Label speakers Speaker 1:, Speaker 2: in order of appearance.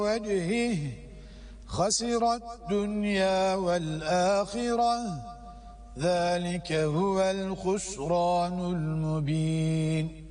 Speaker 1: وجهه خسر الدنيا والآخرة ذلك هو الخسران المبين.